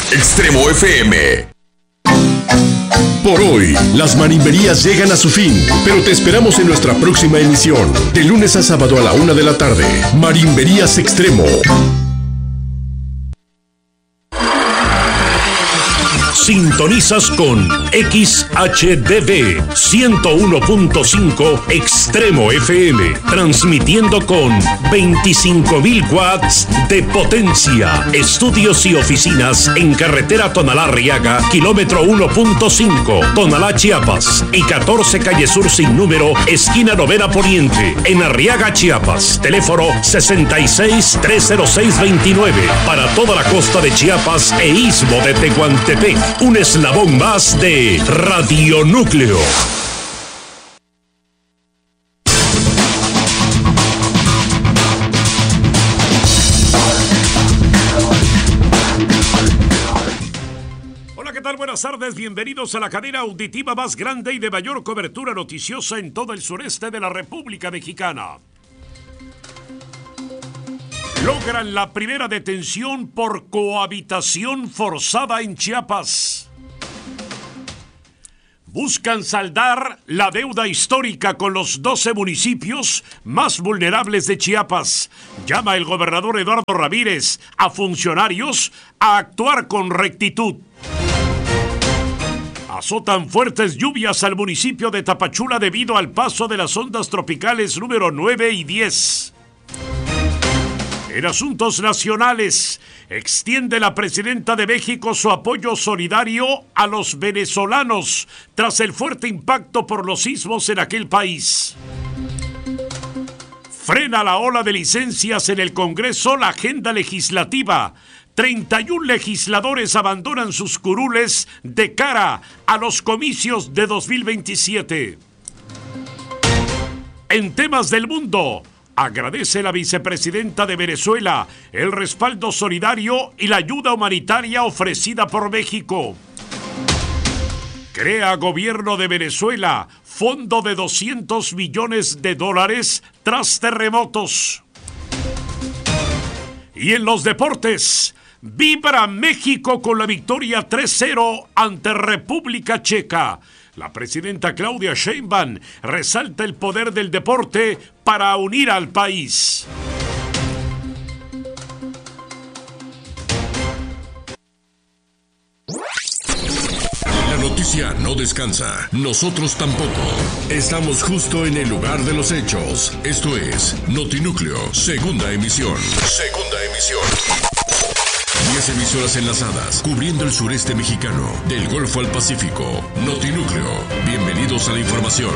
Extremo FM. Por hoy, las marimberías llegan a su fin, pero te esperamos en nuestra próxima emisión, de lunes a sábado a la 1 de la tarde. Marimberías Extremo. Sintonizas con XHDB 101.5 Extremo FM, transmitiendo con 25.000 watts de potencia. Estudios y oficinas en carretera Tonalá-Arriaga, kilómetro 1.5, Tonalá, Chiapas, y 14 calle Sur sin número, esquina Novena Poniente, en Arriaga, Chiapas. Teléfono 66-306-29, para toda la costa de Chiapas e istmo de Tehuantepec. Un eslabón más de Radio Núcleo. Hola, ¿qué tal? Buenas tardes, bienvenidos a la cadena auditiva más grande y de mayor cobertura noticiosa en todo el sureste de la República Mexicana. Logran la primera detención por cohabitación forzada en Chiapas. Buscan saldar la deuda histórica con los 12 municipios más vulnerables de Chiapas. Llama el gobernador Eduardo Ramírez a funcionarios a actuar con rectitud. Azotan fuertes lluvias al municipio de Tapachula debido al paso de las ondas tropicales número 9 y 10. En asuntos nacionales, extiende la presidenta de México su apoyo solidario a los venezolanos tras el fuerte impacto por los sismos en aquel país. Frena la ola de licencias en el Congreso la agenda legislativa. 31 legisladores abandonan sus curules de cara a los comicios de 2027. En temas del mundo, agradece la vicepresidenta de Venezuela el respaldo solidario y la ayuda humanitaria ofrecida por México. Crea gobierno de Venezuela fondo de $200 millones tras terremotos. Y en los deportes, vibra México con la victoria 3-0 ante República Checa. La presidenta Claudia Sheinbaum resalta el poder del deporte para unir al país. La noticia no descansa, nosotros tampoco. Estamos justo en el lugar de los hechos. Esto es Notinúcleo, segunda emisión. Segunda emisión. 10 emisoras enlazadas, cubriendo el sureste mexicano, del Golfo al Pacífico. Notinúcleo, bienvenidos a la información.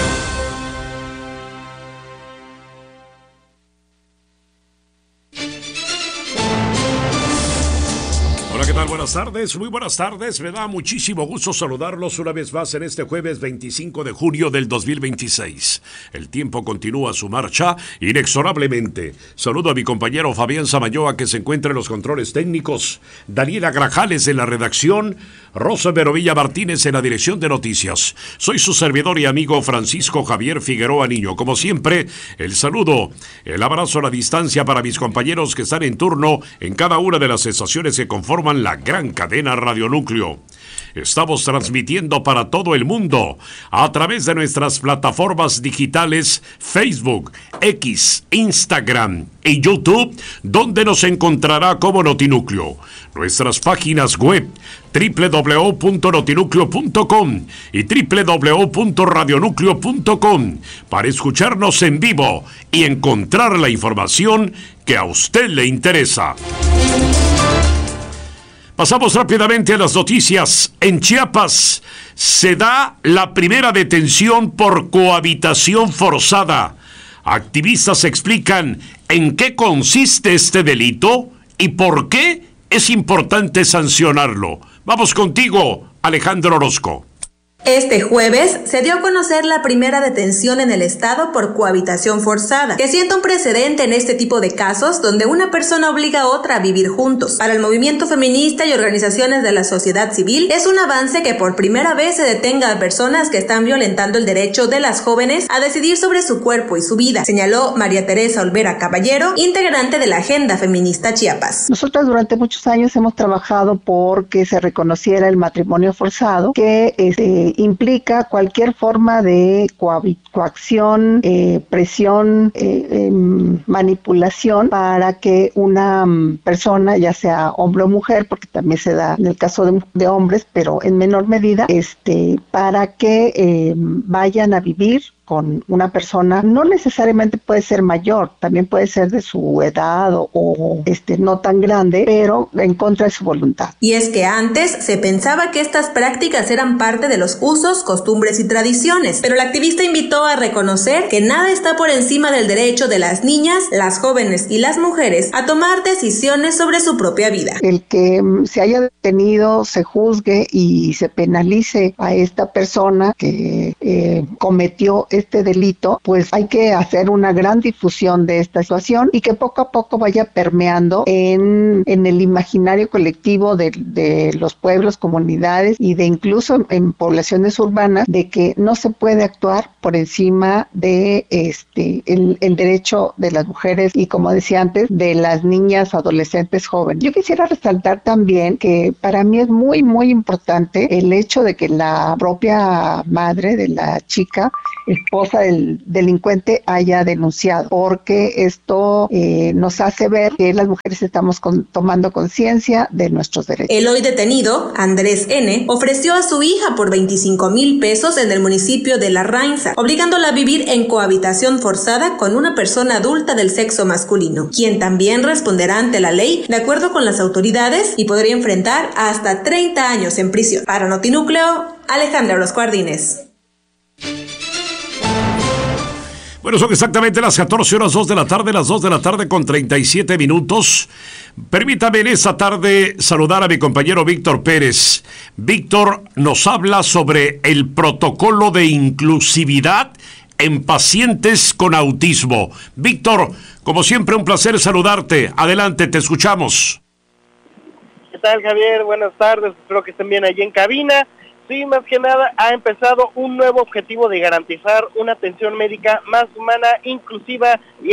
Hola, ¿qué tal? Buenas tardes, muy buenas tardes. Me da muchísimo gusto saludarlos una vez más en este jueves 25 de junio del 2026. El tiempo continúa su marcha inexorablemente. Saludo a mi compañero Fabián Samayoa, que se encuentra en los controles técnicos, Daniela Grajales en la redacción, Rosa Verovilla Martínez en la dirección de noticias. Soy su servidor y amigo Francisco Javier Figueroa Niño. Como siempre, el saludo, el abrazo a la distancia para mis compañeros que están en turno en cada una de las estaciones que conforman la gran cadena Radio Núcleo. Estamos transmitiendo para todo el mundo a través de nuestras plataformas digitales Facebook, X, Instagram y YouTube, donde nos encontrará como Notinúcleo. Nuestras páginas web www.notinucleo.com y www.radionucleo.com para escucharnos en vivo y encontrar la información que a usted le interesa. Pasamos rápidamente a las noticias. En Chiapas se da la primera detención por cohabitación forzada. Activistas explican en qué consiste este delito y por qué es importante sancionarlo. Vamos contigo, Alejandro Orozco. Este jueves se dio a conocer la primera detención en el estado por cohabitación forzada, que sienta un precedente en este tipo de casos donde una persona obliga a otra a vivir juntos. Para el movimiento feminista y organizaciones de la sociedad civil, es un avance que por primera vez se detenga a personas que están violentando el derecho de las jóvenes a decidir sobre su cuerpo y su vida, señaló María Teresa Olvera Caballero, integrante de la Agenda Feminista Chiapas. Nosotras durante muchos años hemos trabajado por que se reconociera el matrimonio forzado, que implica cualquier forma de coacción, presión, manipulación para que una persona, ya sea hombre o mujer, porque también se da en el caso de hombres, pero en menor medida, para que vayan a vivir con una persona, no necesariamente puede ser mayor, también puede ser de su edad o no tan grande, pero en contra de su voluntad. Y es que antes se pensaba que estas prácticas eran parte de los usos, costumbres y tradiciones, pero la activista invitó a reconocer que nada está por encima del derecho de las niñas, las jóvenes y las mujeres a tomar decisiones sobre su propia vida. El que se haya detenido, se juzgue y se penalice a esta persona que cometió este delito, pues hay que hacer una gran difusión de esta situación y que poco a poco vaya permeando en el imaginario colectivo de los pueblos, comunidades y de incluso en poblaciones urbanas, de que no se puede actuar por encima de el derecho de las mujeres y, como decía antes, de las niñas, adolescentes, jóvenes. Yo quisiera resaltar también que para mí es muy, muy importante el hecho de que la propia madre de la chica, esposa del delincuente, haya denunciado, porque esto nos hace ver que las mujeres estamos tomando conciencia de nuestros derechos. El hoy detenido, Andrés N., ofreció a su hija por 25,000 pesos en el municipio de La Rainza, obligándola a vivir en cohabitación forzada con una persona adulta del sexo masculino, quien también responderá ante la ley de acuerdo con las autoridades y podría enfrentar hasta 30 años en prisión. Para Notinúcleo, Alejandra Orozco Ardínez. Bueno, son exactamente las 14:02 de la tarde, las 2 de la tarde con 37 minutos. Permítame en esta tarde saludar a mi compañero Víctor Pérez. Víctor nos habla sobre el protocolo de inclusividad en pacientes con autismo. Víctor, como siempre, un placer saludarte. Adelante, te escuchamos. ¿Qué tal, Javier? Buenas tardes, espero que estén bien allí en cabina. Sí, más que nada ha empezado un nuevo objetivo de garantizar una atención médica más humana, inclusiva y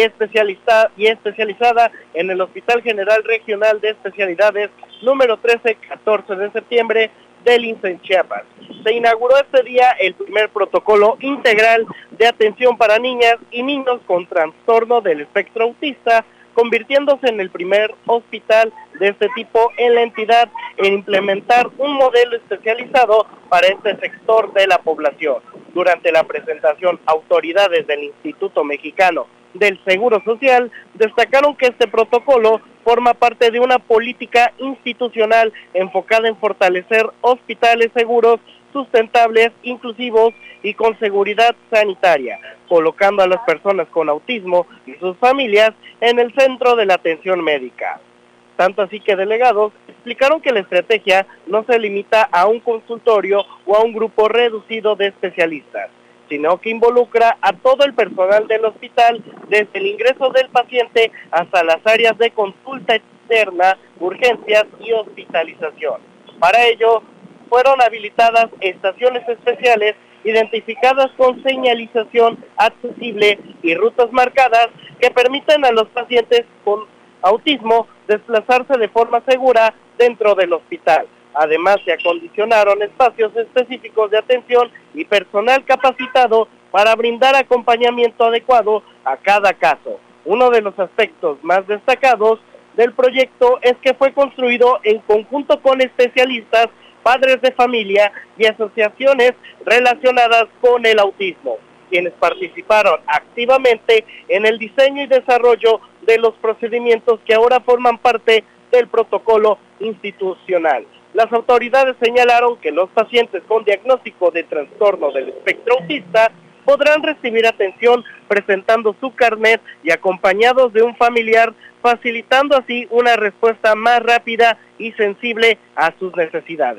especializada en el Hospital General Regional de Especialidades número 13-14 de septiembre del IMSS en Chiapas. Se inauguró este día el primer protocolo integral de atención para niñas y niños con trastorno del espectro autista, convirtiéndose en el primer hospital de este tipo en la entidad en implementar un modelo especializado para este sector de la población. Durante la presentación, autoridades del Instituto Mexicano del Seguro Social destacaron que este protocolo forma parte de una política institucional enfocada en fortalecer hospitales seguros, sustentables, inclusivos y con seguridad sanitaria, colocando a las personas con autismo y sus familias en el centro de la atención médica. Tanto así que delegados explicaron que la estrategia no se limita a un consultorio o a un grupo reducido de especialistas, sino que involucra a todo el personal del hospital, desde el ingreso del paciente hasta las áreas de consulta externa, urgencias y hospitalización. Para ello, fueron habilitadas estaciones especiales identificadas con señalización accesible y rutas marcadas que permiten a los pacientes con autismo desplazarse de forma segura dentro del hospital. Además, se acondicionaron espacios específicos de atención y personal capacitado para brindar acompañamiento adecuado a cada caso. Uno de los aspectos más destacados del proyecto es que fue construido en conjunto con especialistas, padres de familia y asociaciones relacionadas con el autismo, quienes participaron activamente en el diseño y desarrollo de los procedimientos que ahora forman parte del protocolo institucional. Las autoridades señalaron que los pacientes con diagnóstico de trastorno del espectro autista podrán recibir atención presentando su carnet y acompañados de un familiar, facilitando así una respuesta más rápida y sensible a sus necesidades.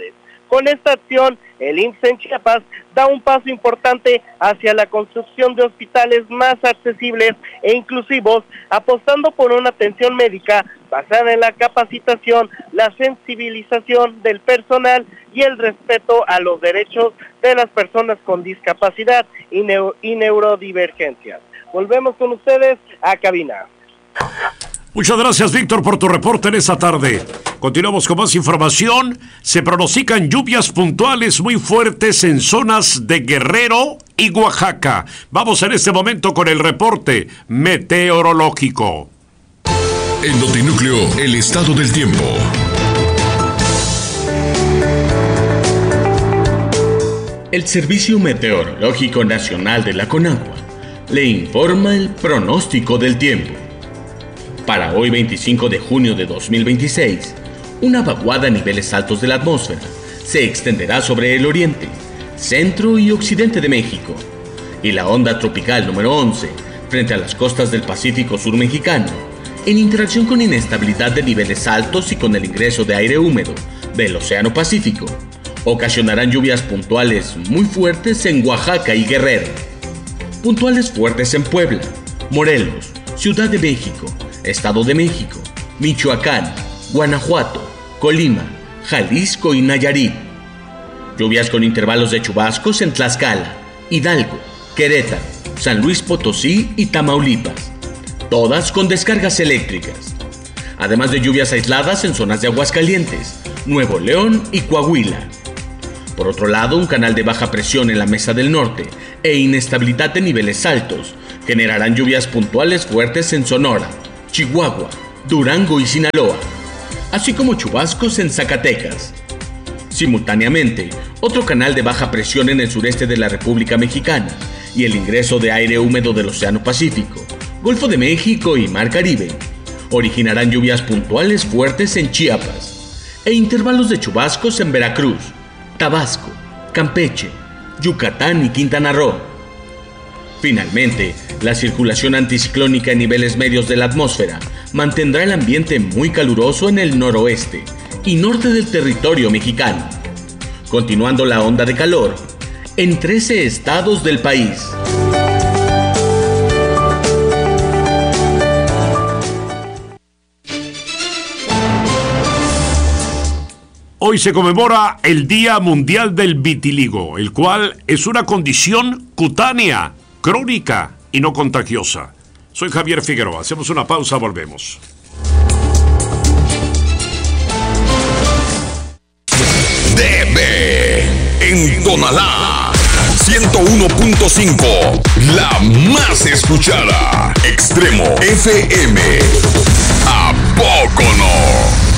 Con esta acción, el IMSS en Chiapas da un paso importante hacia la construcción de hospitales más accesibles e inclusivos, apostando por una atención médica basada en la capacitación, la sensibilización del personal y el respeto a los derechos de las personas con discapacidad y neurodivergencias. Volvemos con ustedes a cabina. Muchas gracias, Víctor, por tu reporte en esta tarde. Continuamos con más información. Se pronostican lluvias puntuales muy fuertes en zonas de Guerrero y Oaxaca. Vamos en este momento con el reporte meteorológico. En Notinúcleo, el estado del tiempo. El Servicio Meteorológico Nacional de la Conagua le informa el pronóstico del tiempo. Para hoy 25 de junio de 2026, una vaguada a niveles altos de la atmósfera se extenderá sobre el oriente, centro y occidente de México, y la onda tropical número 11, frente a las costas del Pacífico Sur mexicano, en interacción con inestabilidad de niveles altos y con el ingreso de aire húmedo del Océano Pacífico, ocasionarán lluvias puntuales muy fuertes en Oaxaca y Guerrero, puntuales fuertes en Puebla, Morelos, Ciudad de México, Estado de México, Michoacán, Guanajuato, Colima, Jalisco y Nayarit. Lluvias con intervalos de chubascos en Tlaxcala, Hidalgo, Querétaro, San Luis Potosí y Tamaulipas, todas con descargas eléctricas. Además de lluvias aisladas en zonas de Aguascalientes, Nuevo León y Coahuila. Por otro lado, un canal de baja presión en la Mesa del Norte e inestabilidad de niveles altos generarán lluvias puntuales fuertes en Sonora, Chihuahua, Durango y Sinaloa, así como chubascos en Zacatecas. Simultáneamente, otro canal de baja presión en el sureste de la República Mexicana y el ingreso de aire húmedo del Océano Pacífico, Golfo de México y Mar Caribe originarán lluvias puntuales fuertes en Chiapas e intervalos de chubascos en Veracruz, Tabasco, Campeche, Yucatán y Quintana Roo. Finalmente, la circulación anticiclónica en niveles medios de la atmósfera mantendrá el ambiente muy caluroso en el noroeste y norte del territorio mexicano, continuando la onda de calor en 13 estados del país. Hoy se conmemora el Día Mundial del Vitiligo, el cual es una condición cutánea, crónica y no contagiosa. Soy Javier Figueroa. Hacemos una pausa, volvemos. DB en Tonalá 101.5, la más escuchada. Extremo FM. ¿A poco no?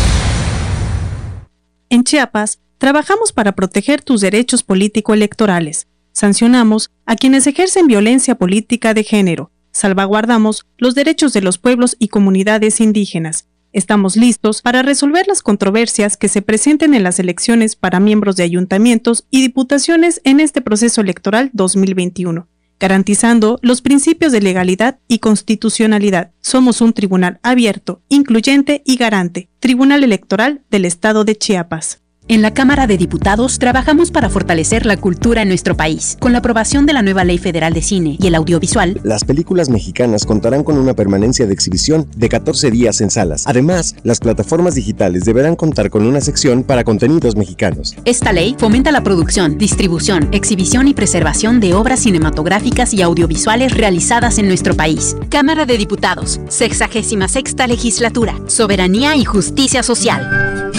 En Chiapas, trabajamos para proteger tus derechos político-electorales. Sancionamos a quienes ejercen violencia política de género. Salvaguardamos los derechos de los pueblos y comunidades indígenas. Estamos listos para resolver las controversias que se presenten en las elecciones para miembros de ayuntamientos y diputaciones en este proceso electoral 2021, garantizando los principios de legalidad y constitucionalidad. Somos un tribunal abierto, incluyente y garante. Tribunal Electoral del Estado de Chiapas. En la Cámara de Diputados trabajamos para fortalecer la cultura en nuestro país. Con la aprobación de la nueva Ley Federal de Cine y el Audiovisual, las películas mexicanas contarán con una permanencia de exhibición de 14 días en salas. Además, las plataformas digitales deberán contar con una sección para contenidos mexicanos. Esta ley fomenta la producción, distribución, exhibición y preservación de obras cinematográficas y audiovisuales realizadas en nuestro país. Cámara de Diputados, 66ª Legislatura, Soberanía y Justicia Social.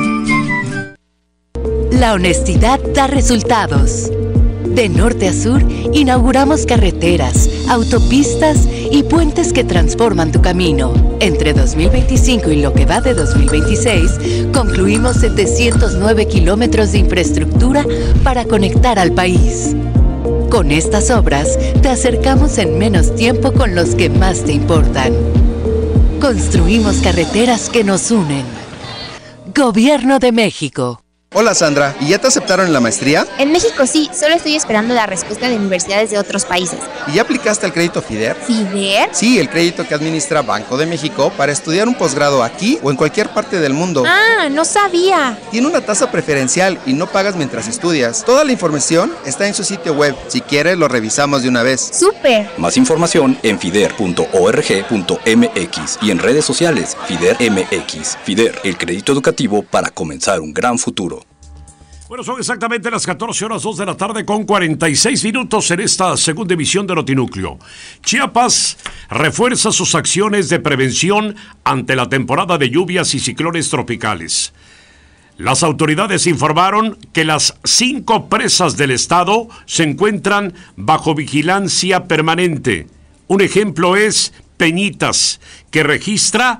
La honestidad da resultados. De norte a sur, inauguramos carreteras, autopistas y puentes que transforman tu camino. Entre 2025 y lo que va de 2026, concluimos 709 kilómetros de infraestructura para conectar al país. Con estas obras, te acercamos en menos tiempo con los que más te importan. Construimos carreteras que nos unen. Gobierno de México. Hola Sandra, ¿y ya te aceptaron en la maestría? En México sí, solo estoy esperando la respuesta de universidades de otros países. ¿Y ya aplicaste al crédito FIDER? ¿FIDER? Sí, el crédito que administra Banco de México para estudiar un posgrado aquí o en cualquier parte del mundo. Ah, no sabía. Tiene una tasa preferencial y no pagas mientras estudias. Toda la información está en su sitio web. Si quieres, lo revisamos de una vez. ¡Súper! Más información en fider.org.mx y en redes sociales FIDER MX. FIDER, el crédito educativo para comenzar un gran futuro. Bueno, son exactamente las 14:02 de la tarde con 46 minutos en esta segunda emisión de Notinúcleo. Chiapas refuerza sus acciones de prevención ante la temporada de lluvias y ciclones tropicales. Las autoridades informaron que las 5 presas del estado se encuentran bajo vigilancia permanente. Un ejemplo es Peñitas, que registra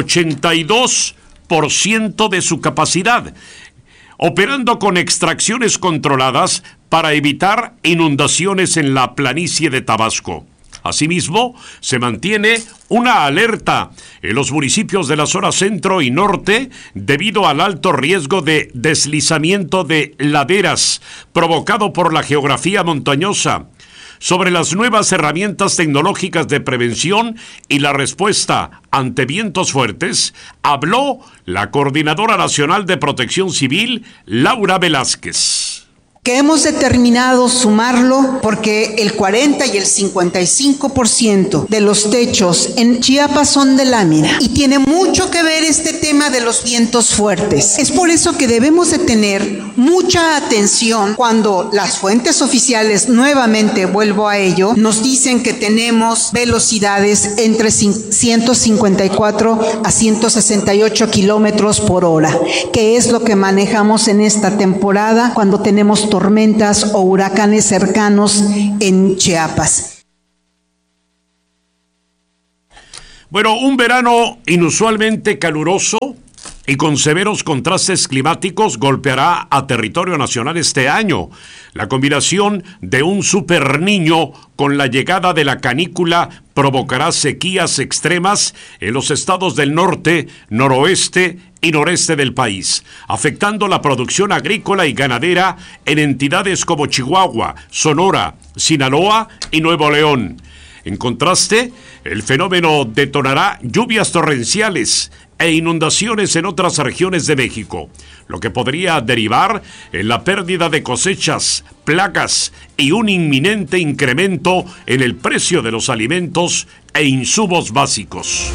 82% de su capacidad, operando con extracciones controladas para evitar inundaciones en la planicie de Tabasco. Asimismo, se mantiene una alerta en los municipios de la zona centro y norte debido al alto riesgo de deslizamiento de laderas provocado por la geografía montañosa. Sobre las nuevas herramientas tecnológicas de prevención y la respuesta ante vientos fuertes, habló la Coordinadora Nacional de Protección Civil, Laura Velázquez. Que hemos determinado sumarlo porque el 40 y el 55% de los techos en Chiapas son de lámina y tiene mucho que ver este tema de los vientos fuertes. Es por eso que debemos de tener mucha atención cuando las fuentes oficiales, nuevamente vuelvo a ello, nos dicen que tenemos velocidades entre 154 a 168 kilómetros por hora, que es lo que manejamos en esta temporada cuando tenemos tormentas o huracanes cercanos en Chiapas. Bueno, un verano inusualmente caluroso y con severos contrastes climáticos golpeará a territorio nacional este año. La combinación de un super niño con la llegada de la canícula provocará sequías extremas en los estados del norte, noroeste y noreste del país, afectando la producción agrícola y ganadera en entidades como Chihuahua, Sonora, Sinaloa y Nuevo León. En contraste, el fenómeno detonará lluvias torrenciales e inundaciones en otras regiones de México, lo que podría derivar en la pérdida de cosechas, plagas y un inminente incremento en el precio de los alimentos e insumos básicos.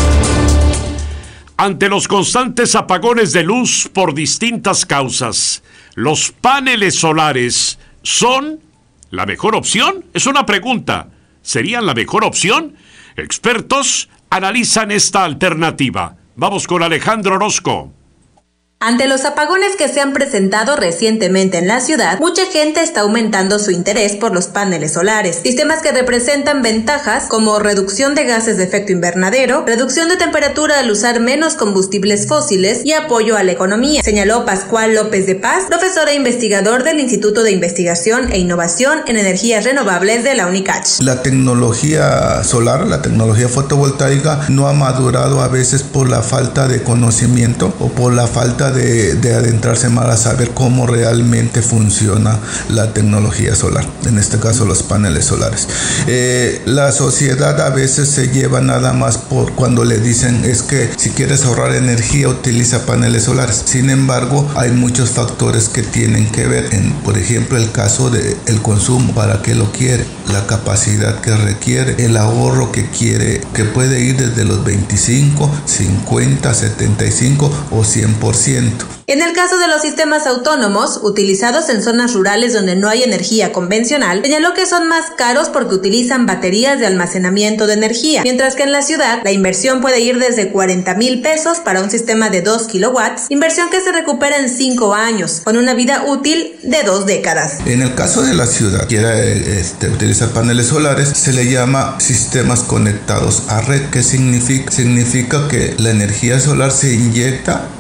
Ante los constantes apagones de luz por distintas causas, ¿los paneles solares son la mejor opción? Es una pregunta. ¿Serían la mejor opción? Expertos analizan esta alternativa. Vamos con Alejandro Orozco. Ante los apagones que se han presentado recientemente en la ciudad, mucha gente está aumentando su interés por los paneles solares, sistemas que representan ventajas como reducción de gases de efecto invernadero, reducción de temperatura al usar menos combustibles fósiles y apoyo a la economía, señaló Pascual López de Paz, profesor e investigador del Instituto de Investigación e Innovación en Energías Renovables de la UNICACH. La tecnología solar, la tecnología fotovoltaica no ha madurado a veces por la falta de conocimiento o por la falta de adentrarse más a saber cómo realmente funciona la tecnología solar, en este caso los paneles solares. La sociedad a veces se lleva nada más por cuando le dicen es que si quieres ahorrar energía utiliza paneles solares. Sin embargo, hay muchos factores que tienen que ver, por ejemplo el caso del consumo, para qué lo quiere, la capacidad que requiere, el ahorro que quiere, que puede ir desde los 25, 50, 75 o 100%. En el caso de los sistemas autónomos, utilizados en zonas rurales donde no hay energía convencional, señaló que son más caros porque utilizan baterías de almacenamiento de energía, mientras que en la ciudad la inversión puede ir desde 40,000 pesos para un sistema de 2 kilowatts, inversión que se recupera en 5 años, con una vida útil de 2 décadas. En el caso de la ciudad, quiere utilizar paneles solares, se le llama sistemas conectados a red. ¿Qué significa? Significa que la energía solar se inyecta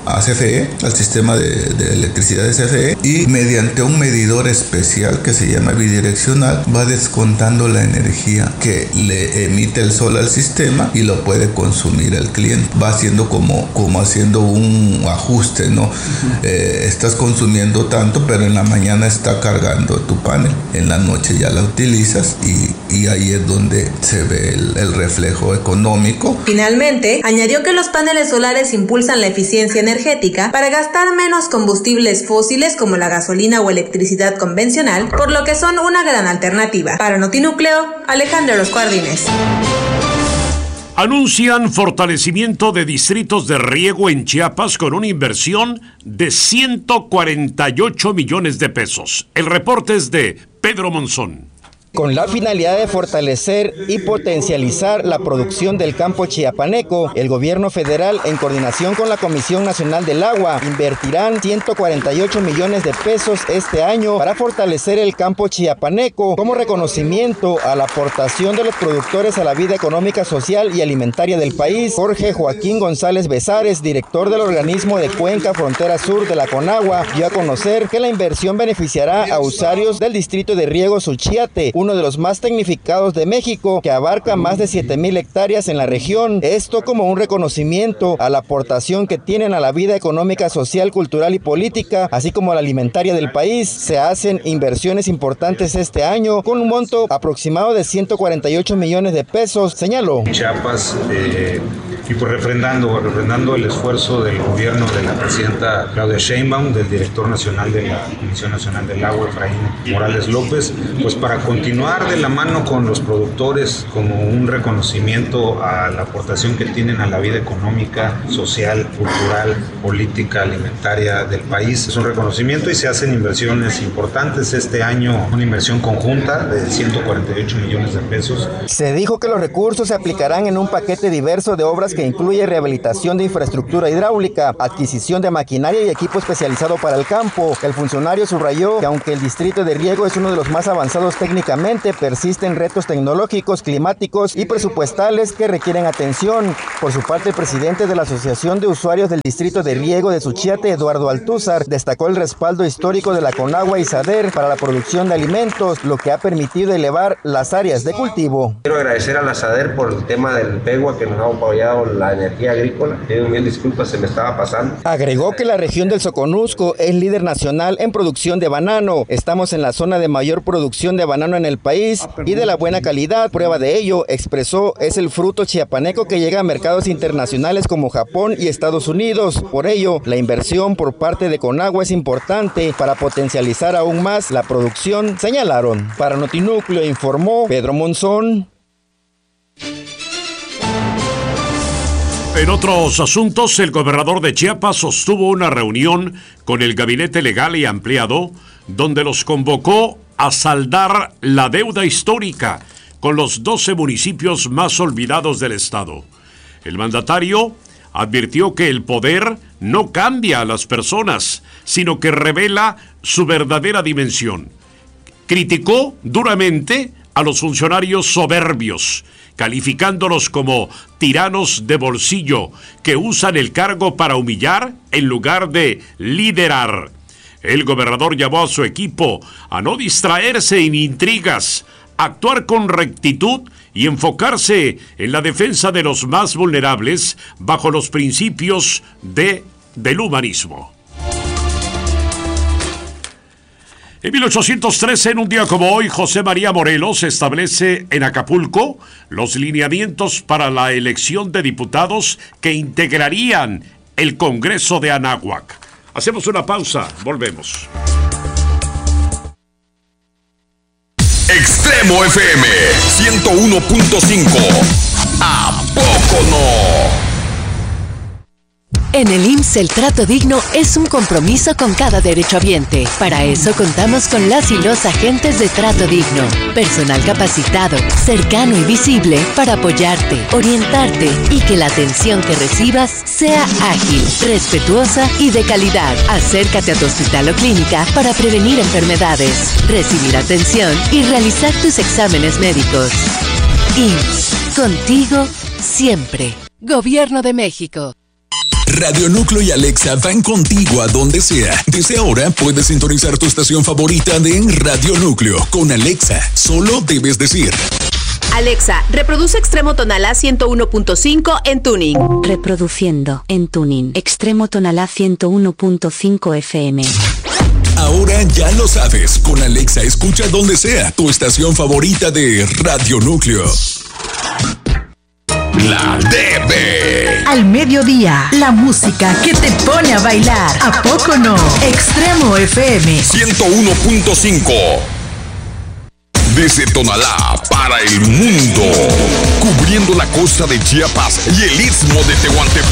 a CFE, al sistema de electricidad de CFE, y mediante un medidor especial que se llama bidireccional va descontando la energía que le emite el sol al sistema y lo puede consumir el cliente. Va haciendo como haciendo un ajuste, ¿no? Estás consumiendo tanto, pero en la mañana está cargando tu panel, en la noche ya la utilizas y ahí es donde se ve el reflejo económico. Finalmente, añadió que los paneles solares impulsan la eficiencia energética para gastar menos combustibles fósiles como la gasolina o electricidad convencional, por lo que son una gran alternativa. Para Notinúcleo, Alejandro Los Jardines. Anuncian fortalecimiento de distritos de riego en Chiapas con una inversión de 148 millones de pesos. El reporte es de Pedro Monzón. Con la finalidad de fortalecer y potencializar la producción del campo chiapaneco, el gobierno federal, en coordinación con la Comisión Nacional del Agua, invertirán 148 millones de pesos este año para fortalecer el campo chiapaneco como reconocimiento a la aportación de los productores a la vida económica, social y alimentaria del país. Jorge Joaquín González Besares, director del organismo de Cuenca Frontera Sur de la Conagua, dio a conocer que la inversión beneficiará a usuarios del distrito de riego Suchiate, uno de los más tecnificados de México, que abarca más de 7,000 hectáreas en la región. Esto como un reconocimiento a la aportación que tienen a la vida económica, social, cultural y política, así como a la alimentaria del país. Se hacen inversiones importantes este año con un monto aproximado de 148 millones de pesos, señaló. Chiapas, y pues refrendando el esfuerzo del gobierno de la presidenta Claudia Sheinbaum, del director nacional de la Comisión Nacional del Agua, Efraín Morales López, pues para continuar de la mano con los productores como un reconocimiento a la aportación que tienen a la vida económica, social, cultural, política, alimentaria del país. Es un reconocimiento y se hacen inversiones importantes este año, una inversión conjunta de 148 millones de pesos. Se dijo que los recursos se aplicarán en un paquete diverso de obras que incluye rehabilitación de infraestructura hidráulica, adquisición de maquinaria y equipo especializado para el campo. El funcionario subrayó que aunque el distrito de riego es uno de los más avanzados técnicamente, persisten retos tecnológicos, climáticos y presupuestales que requieren atención. Por su parte, el presidente de la Asociación de Usuarios del Distrito de Riego de Suchiate, Eduardo Altúzar, destacó el respaldo histórico de la Conagua y SADER para la producción de alimentos, lo que ha permitido elevar las áreas de cultivo. Quiero agradecer a la SADER por el tema del PEGUA que nos ha apoyado la energía agrícola. Mil disculpas, se me estaba pasando. Agregó que la región del Soconusco es líder nacional en producción de banano. Estamos en la zona de mayor producción de banano en el país y de la buena calidad. Prueba de ello, expresó, es el fruto chiapaneco que llega a mercados internacionales como Japón y Estados Unidos. Por ello, la inversión por parte de Conagua es importante para potencializar aún más la producción, señalaron. Para Notinúcleo informó Pedro Monzón. En otros asuntos, el gobernador de Chiapas sostuvo una reunión con el gabinete legal y ampliado, donde los convocó a saldar la deuda histórica con los 12 municipios más olvidados del estado. El mandatario advirtió que el poder no cambia a las personas, sino que revela su verdadera dimensión. Criticó duramente a los funcionarios soberbios, calificándolos como tiranos de bolsillo que usan el cargo para humillar en lugar de liderar. El gobernador llamó a su equipo a no distraerse en intrigas, actuar con rectitud y enfocarse en la defensa de los más vulnerables bajo los principios del humanismo. En 1813, en un día como hoy, José María Morelos establece en Acapulco los lineamientos para la elección de diputados que integrarían el Congreso de Anáhuac. Hacemos una pausa, volvemos. Extremo FM 101.5. ¿A poco no? En el IMSS el trato digno es un compromiso con cada derechohabiente. Para eso contamos con las y los agentes de trato digno. Personal capacitado, cercano y visible para apoyarte, orientarte y que la atención que recibas sea ágil, respetuosa y de calidad. Acércate a tu hospital o clínica para prevenir enfermedades, recibir atención y realizar tus exámenes médicos. IMSS, contigo siempre. Gobierno de México. Radio Núcleo y Alexa van contigo a donde sea. Desde ahora puedes sintonizar tu estación favorita de Radio Núcleo. Con Alexa, solo debes decir: Alexa, reproduce Extremo Tonalá 101.5 en Tuning. Reproduciendo en Tuning. Extremo Tonalá 101.5 FM. Ahora ya lo sabes. Con Alexa escucha donde sea tu estación favorita de Radio Núcleo. La DB. Al mediodía, la música que te pone a bailar. ¿A poco no? Extremo FM 101.5. Desde Tonalá para el mundo, cubriendo la costa de Chiapas y el istmo de Tehuantepec.